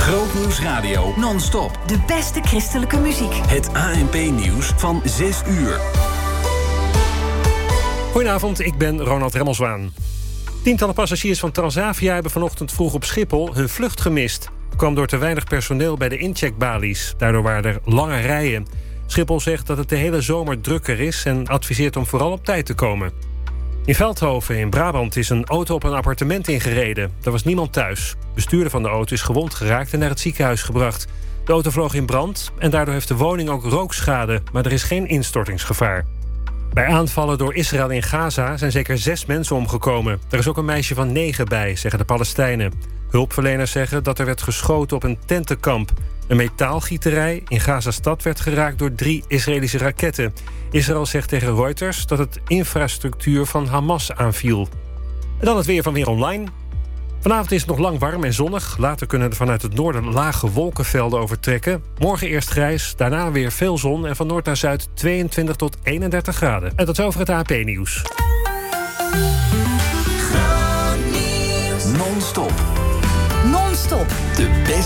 Grootnieuws Radio non-stop. De beste christelijke muziek. Het ANP-nieuws van 6 uur. Goedenavond, ik ben Ronald Remmelswaan. Tientallen passagiers van Transavia hebben vanochtend vroeg op Schiphol hun vlucht gemist. Het kwam door te weinig personeel bij de incheckbalies. Daardoor waren er lange rijen. Schiphol zegt dat het de hele zomer drukker is en adviseert om vooral op tijd te komen. In Veldhoven in Brabant is een auto op een appartement ingereden. Er was niemand thuis. De bestuurder van de auto is gewond geraakt en naar het ziekenhuis gebracht. De auto vloog in brand en daardoor heeft de woning ook rookschade, maar er is geen instortingsgevaar. Bij aanvallen door Israël in Gaza zijn zeker 6 mensen omgekomen. Er is ook een meisje van 9 bij, zeggen de Palestijnen. Hulpverleners zeggen dat er werd geschoten op een tentenkamp. Een metaalgieterij in Gaza-stad werd geraakt door 3 Israëlische raketten. Israël zegt tegen Reuters dat het infrastructuur van Hamas aanviel. En dan het weer van Weer Online. Vanavond is het nog lang warm en zonnig. Later kunnen er vanuit het noorden lage wolkenvelden overtrekken. Morgen eerst grijs, daarna weer veel zon en van noord naar zuid 22 tot 31 graden. En tot zover het AP-nieuws. Non-stop. Non-stop. De beste